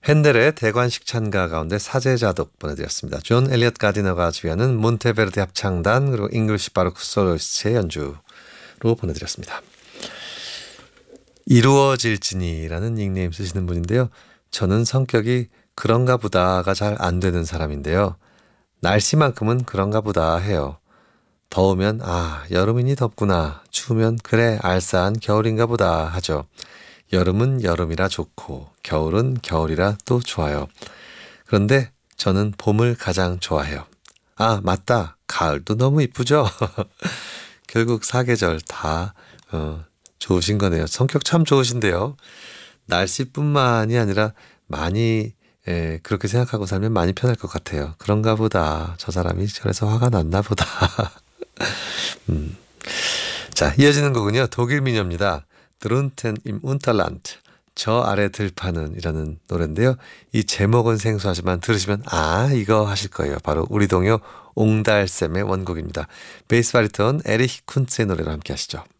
핸델의 대관식 찬가 가운데 사제자독 보내드렸습니다. 존 엘리엇 가디너가 지휘하는 몬테베르디 합창단 그리고 잉글리시 바로크 솔로이스트의 연주로 보내드렸습니다. 이루어질지니라는 닉네임 쓰시는 분인데요. 저는 성격이 그런가 보다가 잘 안 되는 사람인데요. 날씨만큼은 그런가 보다 해요. 더우면 여름이니 덥구나. 추우면 그래 알싸한 겨울인가 보다 하죠. 여름은 여름이라 좋고 겨울은 겨울이라 또 좋아요. 그런데 저는 봄을 가장 좋아해요. 맞다. 가을도 너무 이쁘죠? 결국 사계절 다 좋으신 거네요. 성격 참 좋으신데요. 날씨뿐만이 아니라 많이 그렇게 생각하고 살면 많이 편할 것 같아요. 그런가 보다. 저 사람이 저래서 화가 났나 보다. 자, 이어지는 곡은요. 독일 민요입니다. 드룬텐 임 운탈란트. 저 아래 들판은 이라는 노래인데요. 이 제목은 생소하지만 들으시면 이거 하실 거예요. 바로 우리 동요 옹달샘의 원곡입니다. 베이스 바리톤 에리히 쿤츠의 노래로 함께 하시죠.